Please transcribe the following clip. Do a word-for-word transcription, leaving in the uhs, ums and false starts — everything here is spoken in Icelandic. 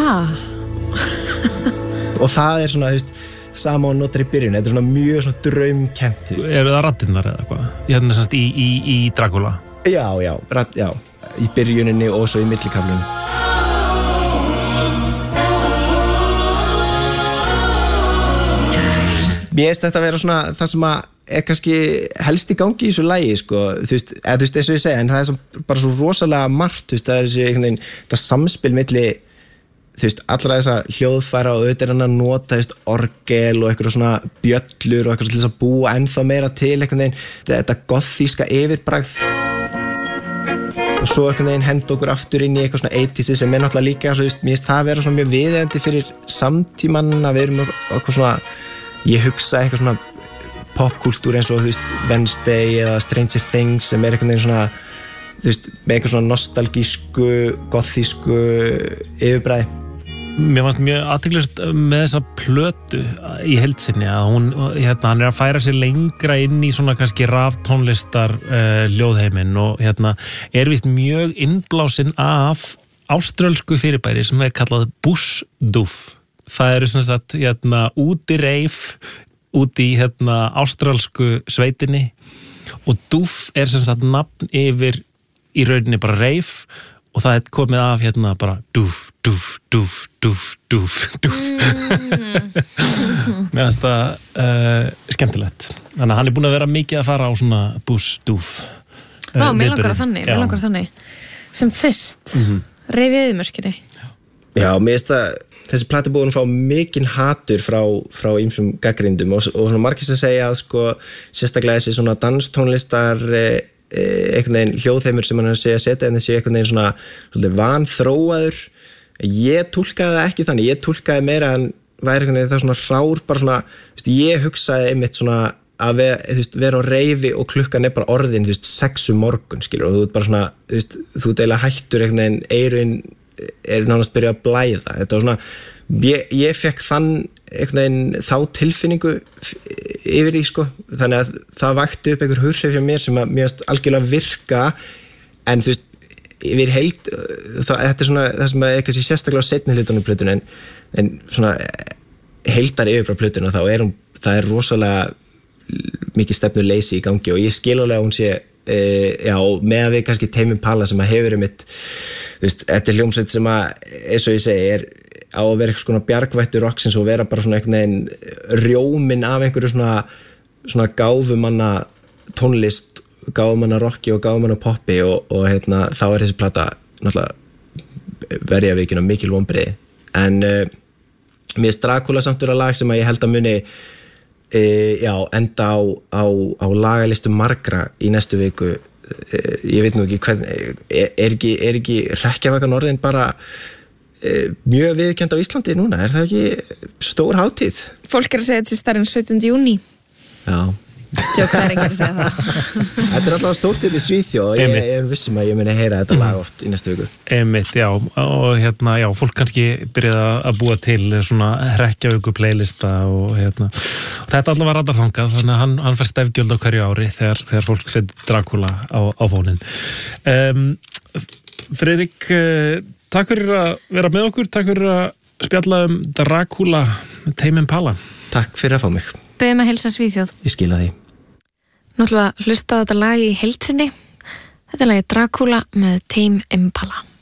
ah. Og það er svona, þú veist, sama og notar í byrjun, þetta er svona mjög svona draumkennt. Eru það raddirnar eða eitthvað? Hérna semst í, í, í Dracula? Já, já, radd, já, í byrjuninni og svo í millikaflunum. Mér finnst þetta að vera svona það sem að er kannski helst í gangi í þessu lagi, sko, þú veist, eða þú veist, eins og ég segja, en það er svo, bara svo rosalega margt, þú veist, það er þessi einhvern veginn, það samspil milli, þú veist, allra þessa hljóðfæra og auðvitað er hann að nota, þú veist, orgel og eitthvað svona bjöllur og eitthvað til þess að búa ennþá meira til einhvern veginn, þetta gothíska yfirbragð. Og svo einhvern veginn henda okkur aftur inn í eitthvað svona eighties sem er náttúrulega líka, svo, þú veist, mér finnst það að vera svona mjög viðeigandi fyrir samtímann að við erum eitthvað svona, ég hugsa eitthvað svona popkultúr eins og, þú veist, Wednesday eða Stranger Things sem er einhvern veginn svona, þú veist, með eitthvað svona nostalgísku, gothísku yfirbræði. Mér fannst mjög athyglisvert með þessa plötu í heild sinni að hún, hérna, hann er að færa sig lengra inn í svona kannski raftónlistar uh, hljóðheiminn og hérna er víst mjög innblásinn af áströlsku fyrirbæri sem er kallað Bush-doof. Það eru sem sagt, hérna, úti reif út í, hérna, ástralsku sveitinni og doof er sem sagt nafn yfir í rauninni bara reif og það er komið af hérna bara doof, doof, doof, doof, doof, doof. Mér finnst það uh, skemmtilegt. Þannig að hann er búin að vera mikið að fara á svona Bush-doof. Vá, mér langar að þannig, mér langar að þannig. Sem fyrst, mm-hmm. reifið yfirmörkinni. Já, mér finnst það, þessi plata búin að fá mikinn hatur frá, frá ýmsum gagnrýndum og, og svona margir sem segja að sko, sérstaklega þessi svona danstónlistar eh, einhvern veginn hljóðheimur sem hann er að segja setja en þessi einhvern veginn svona, svona vanþróaður. Ég túlkaði það ekki þannig, ég túlkaði meira en væri einhvern veginn það svona rár, bara svona, veist, ég hugsaði einmitt svona að vera, þú veist, vera á reifi og klukkan er bara orðin, þú veist, sex um morgun, skilur, og þú ert bara svona, þú veist, þú ert eiginlega hættur einhvern veginn, eyrun er nánast byrjað að blæða. Þetta var svona, ég, ég fekk þann einhvern veginn þá tilfinningu yfir því, sko, þannig að það vakti upp einhver hurrif hjá mér sem að mér finnst algjörlega virka, en þú veist, yfir heild, það, þetta er svona það sem er kannski sérstaklega á seinni hlutunum plötun, en, en svona heildar yfir bara plötuna, þá er hún, það er rosalega mikið stefnuleysi í gangi og ég skil alveg að hún sé, e, já, með að við kannski Tame Impala sem að hefur um mitt, þú veist, þetta er hljómsveit sem að, eins og ég segi, er á að vera eitthvað svona bjargvættur rocksins og vera bara svona einhvern veginn rjóminn af einhverju svona, svona gáfumanna tónlist, gáfumanna rocki og gáfumanna poppi og, og hérna, þá er þessi plata náttúrulega verja vikina mikil vonbrigði. En uh, mér er Dracula samt vera lag sem að ég held að muni uh, já, enda á, á, á lagalistu margra í næstu viku. Uh, ég veit nú ekki hvern, er, er ekki, er ekki Hrekkjavakan orðin bara mjög viðurkennd á Íslandi núna, er það ekki stór hátíð? Fólk er að segja þetta stærn sautjánda júní. Já. Tjók, það er ekki að segja það. Þetta er alltaf stórtíð í Svíþjóð og ég, ég er vissum að ég muni heyra þetta lag oft í næstu viku. Einmitt, já, og hérna, já, fólk kannski byrjaði að búa til svona Hrekkjavíku playlista og hérna, þetta allavega var radarþangað, þannig að hann, hann fær stefgjöld á hverju ári þegar, þegar fólk setur Dracula á, á fóninn. Um, Friðrik, takk fyrir að vera með okkur, takk fyrir að spjalla um Dracula með Tame Impala. Takk fyrir að fá mig. Beðum að heilsa Svíþjóð. Ég skila því. Náttúrulega hlusta á þetta lag í heild sinni. Þetta er lagið Dracula með Tame Impala.